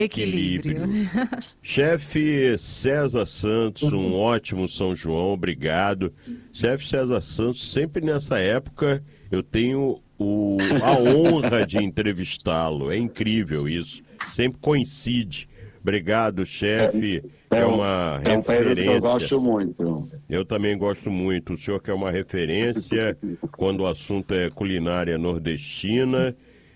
Equilíbrio. Chefe César Santos, um ótimo São João, obrigado. Chefe César Santos, sempre nessa época eu tenho a honra de entrevistá-lo. É incrível isso, sempre coincide. Obrigado, chefe. É uma referência. É um período que eu gosto muito. Eu também gosto muito. O senhor que é uma referência quando o assunto é culinária nordestina.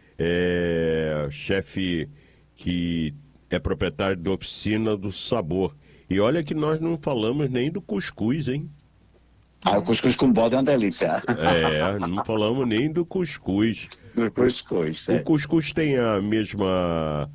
Chefe que é proprietário da Oficina do Sabor. E olha que nós não falamos nem do cuscuz, hein? O cuscuz com bode é uma delícia. Não falamos nem do cuscuz. Do cuscuz, O cuscuz tem a mesma...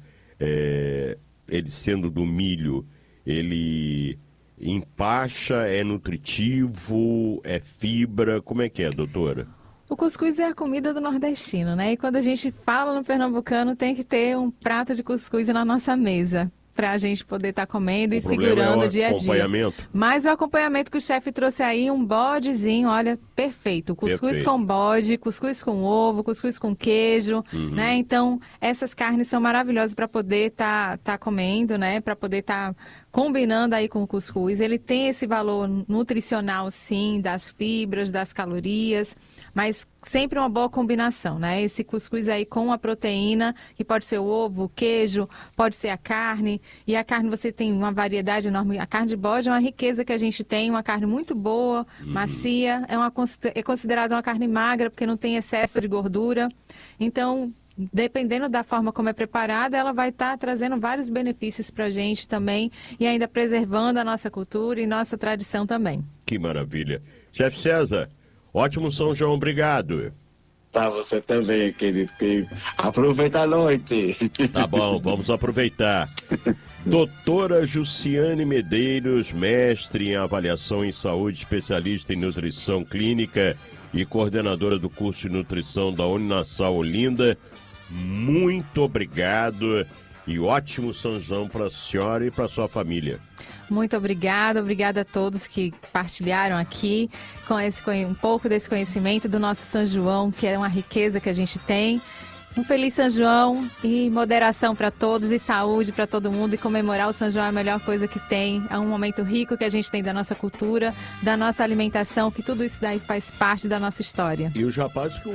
ele sendo do milho, ele empacha, é nutritivo, é fibra, como é que é, doutora? O cuscuz é a comida do nordestino, né? E quando a gente fala no pernambucano, tem que ter um prato de cuscuz na nossa mesa, para a gente poder estar comendo e segurando o dia a dia. Mas o acompanhamento que o chefe trouxe aí, um bodezinho, olha, perfeito. Cuscuz com bode, cuscuz com ovo, cuscuz com queijo, né? Então, essas carnes são maravilhosas para poder tá comendo, né? Para poder estar combinando aí com o cuscuz. Ele tem esse valor nutricional, sim, das fibras, das calorias, mas sempre uma boa combinação, né? Esse cuscuz aí com a proteína, que pode ser o ovo, o queijo, pode ser a carne. E a carne você tem uma variedade enorme. A carne de bode é uma riqueza que a gente tem, uma carne muito boa, macia. É considerada uma carne magra, porque não tem excesso de gordura. Então, dependendo da forma como é preparada, ela vai estar trazendo vários benefícios para a gente também e ainda preservando a nossa cultura e nossa tradição também. Que maravilha. Chefe César, ótimo São João, obrigado. Tá, você também, querido. Aproveita a noite. Tá bom, vamos aproveitar. Doutora Jussiane Medeiros, mestre em avaliação em saúde, especialista em nutrição clínica e coordenadora do curso de nutrição da Uninasal Olinda. Muito obrigado e ótimo São João para a senhora e para a sua família. Muito obrigada a todos que partilharam aqui com um pouco desse conhecimento do nosso São João, que é uma riqueza que a gente tem. Um feliz São João e moderação para todos e saúde para todo mundo. E comemorar o São João é a melhor coisa que tem. É um momento rico que a gente tem da nossa cultura, da nossa alimentação, que tudo isso daí faz parte da nossa história. E os rapazes que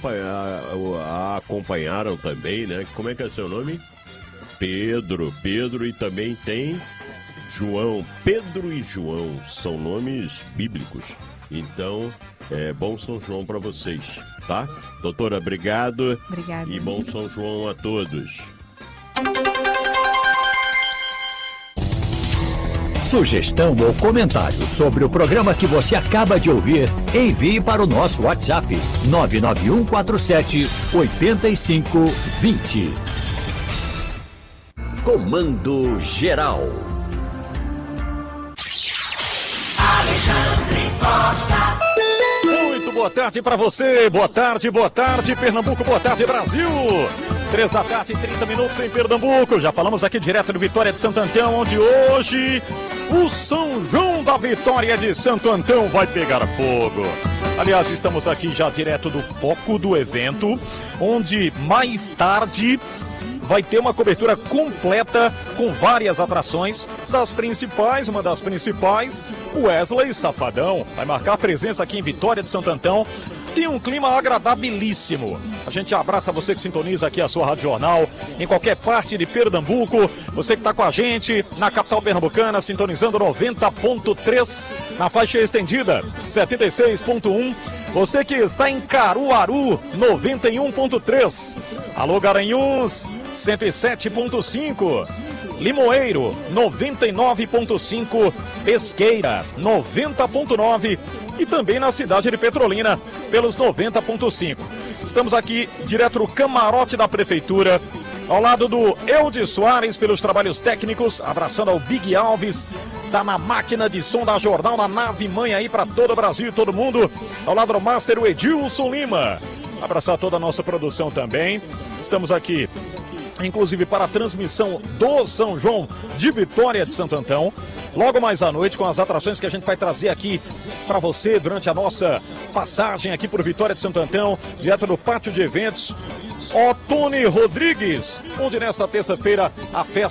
a acompanharam também, né? Como é que é seu nome? Pedro e também tem João. Pedro e João são nomes bíblicos. Então, bom São João para vocês, tá? Doutora, obrigado. Obrigada. E bom São João a todos. Sugestão ou comentário sobre o programa que você acaba de ouvir, envie para o nosso WhatsApp 99147-8520. Comando Geral. Alexandre Costa. Muito boa tarde para você. Boa tarde, Pernambuco, boa tarde, Brasil. 3h30 em Pernambuco. Já falamos aqui direto do Vitória de Santo Antão, onde hoje o São João da Vitória de Santo Antão vai pegar fogo. Aliás, estamos aqui já direto do foco do evento, onde mais tarde vai ter uma cobertura completa com várias atrações. Uma das principais, Wesley Safadão, vai marcar presença aqui em Vitória de Santo Antão. Tem um clima agradabilíssimo. A gente abraça você que sintoniza aqui a sua Rádio Jornal, em qualquer parte de Pernambuco. Você que está com a gente na capital pernambucana, sintonizando 90.3, na faixa estendida 76.1. Você que está em Caruaru, 91.3. Alô, Garanhuns, 107.5. Limoeiro, 99.5. Pesqueira, 90.9. E também na cidade de Petrolina, pelos 90.5. Estamos aqui direto do camarote da Prefeitura, ao lado do Eudes Soares pelos trabalhos técnicos, abraçando ao Big Alves, tá na máquina de som da Jornal, na nave mãe aí para todo o Brasil e todo mundo. Ao lado do Master, o Edilson Lima. Abraçar toda a nossa produção também. Estamos aqui, inclusive, para a transmissão do São João de Vitória de Santo Antão. Logo mais à noite, com as atrações que a gente vai trazer aqui para você durante a nossa passagem aqui por Vitória de Santo Antão, direto do pátio de eventos Otone Rodrigues, onde nesta terça-feira a festa